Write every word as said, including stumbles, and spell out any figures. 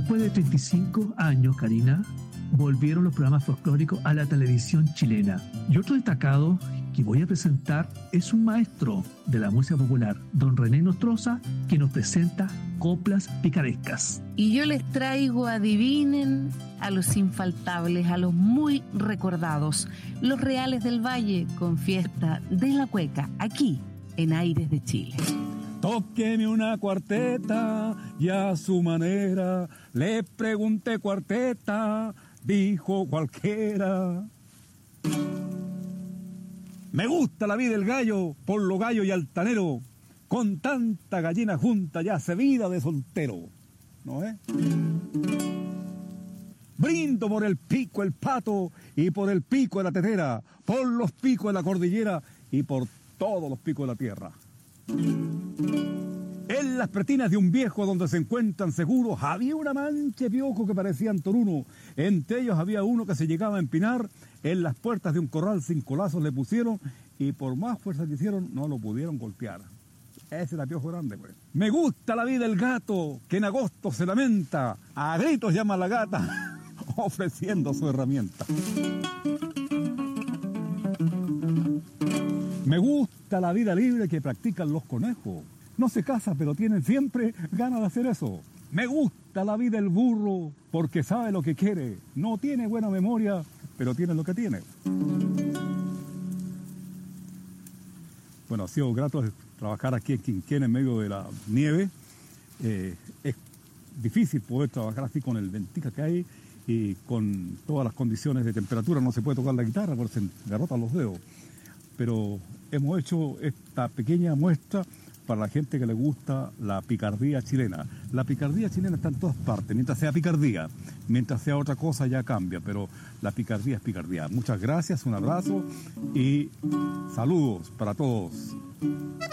Después de treinta y cinco años, Karina, volvieron los programas folclóricos a la televisión chilena. Y otro destacado que voy a presentar es un maestro de la música popular, don René Nostroza, que nos presenta coplas picarescas. Y yo les traigo, adivinen, a los infaltables, a los muy recordados, los Reales del Valle, con Fiesta de la Cueca, aquí en Aires de Chile. Tóqueme una cuarteta y a su manera le pregunté cuarteta, dijo cualquiera. Me gusta la vida del gallo, por lo gallo y altanero, con tanta gallina junta ya se vida de soltero, ¿no es? Brindo por el pico el pato y por el pico de la tetera, por los picos de la cordillera y por todos los picos de la tierra. En las pretinas de un viejo donde se encuentran seguros había una mancha de piojo que parecían toruno. Entre ellos había uno que se llegaba a empinar. En las puertas de un corral sin colazos le pusieron y por más fuerza que hicieron no lo pudieron golpear. Ese era piojo grande, pues. Me gusta la vida del gato que en agosto se lamenta. A gritos llama a la gata ofreciendo su herramienta. Me gusta la vida libre que practican los conejos. No se casan, pero tienen siempre ganas de hacer eso. Me gusta la vida del burro porque sabe lo que quiere. No tiene buena memoria, pero tiene lo que tiene. Bueno, ha sido grato trabajar aquí en Quinquén en medio de la nieve. Eh, es difícil poder trabajar así con el ventica que hay y con todas las condiciones de temperatura. No se puede tocar la guitarra porque se engarrotan los dedos. Pero hemos hecho esta pequeña muestra para la gente que le gusta la picardía chilena. La picardía chilena está en todas partes, mientras sea picardía, mientras sea otra cosa ya cambia, pero la picardía es picardía. Muchas gracias, un abrazo y saludos para todos.